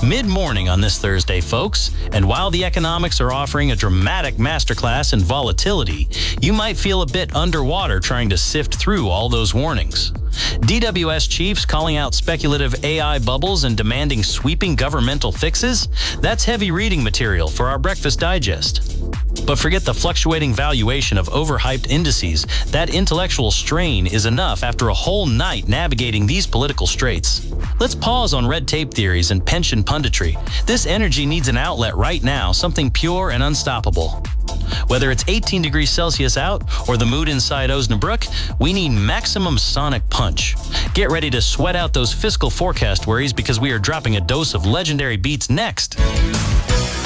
Mid-morning on this Thursday, folks. And while the economics are offering a dramatic masterclass in volatility, you might feel a bit underwater trying to sift through all those warnings. DWS chiefs calling out speculative AI bubbles and demanding sweeping governmental fixes? That's heavy reading material for our Breakfast Digest. But forget the fluctuating valuation of overhyped indices. That intellectual strain is enough after a whole night navigating these political straits. Let's pause on red tape theories and pension punditry. This energy needs an outlet right now, something pure and unstoppable. Whether it's 18 degrees Celsius out or the mood inside Osnabrück, we need maximum sonic punch. Get ready to sweat out those fiscal forecast worries because we are dropping a dose of legendary beats next.